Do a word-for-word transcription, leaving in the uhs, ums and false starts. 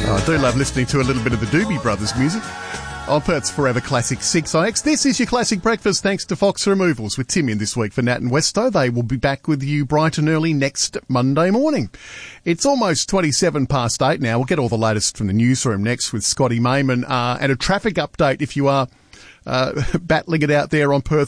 I do love listening to a little bit of the Doobie Brothers music on Perth's Forever Classic six I X. This is your Classic Breakfast thanks to Fox Removals with Tim in this week for Nat and Westo. They will be back with you bright and early next Monday morning. It's almost twenty-seven past eight now. We'll get all the latest from the newsroom next with Scotty Mayman uh, and a traffic update if you are uh, battling it out there on Perth